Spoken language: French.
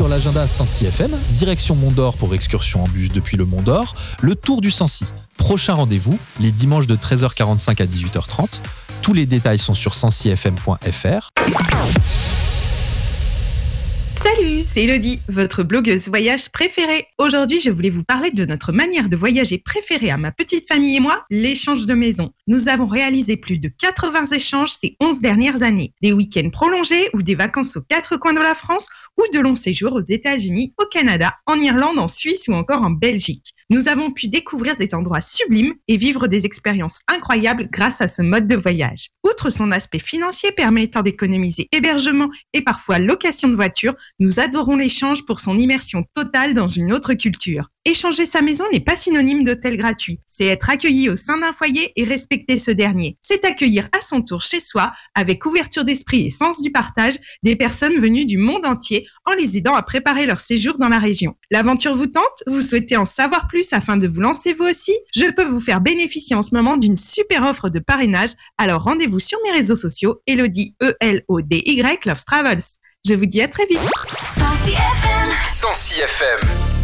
l'agenda Sancy FM, direction Mont d'Or pour excursion en bus depuis le Mont d'Or, le tour du Sancy. Prochain rendez-vous, les dimanches de 13h45 à 18h30. Tous les détails sont sur sancyfm.fr. Salut, c'est Elodie, votre blogueuse voyage préférée. Aujourd'hui, je voulais vous parler de notre manière de voyager préférée à ma petite famille et moi, l'échange de maison. Nous avons réalisé plus de 80 échanges ces 11 dernières années. Des week-ends prolongés ou des vacances aux quatre coins de la France ou de longs séjours aux États-Unis, au Canada, en Irlande, en Suisse ou encore en Belgique. Nous avons pu découvrir des endroits sublimes et vivre des expériences incroyables grâce à ce mode de voyage. Outre son aspect financier permettant d'économiser hébergement et parfois location de voiture, nous adorons l'échange pour son immersion totale dans une autre culture. Échanger sa maison n'est pas synonyme d'hôtel gratuit. C'est être accueilli au sein d'un foyer et respecter ce dernier. C'est accueillir à son tour chez soi, avec ouverture d'esprit et sens du partage, des personnes venues du monde entier en les aidant à préparer leur séjour dans la région. L'aventure vous tente ? Vous souhaitez en savoir plus afin de vous lancer vous aussi ? Je peux vous faire bénéficier en ce moment d'une super offre de parrainage. Alors rendez-vous sur mes réseaux sociaux, Elodie, ELODY, Loves Travels. Je vous dis à très vite. Sancy FM.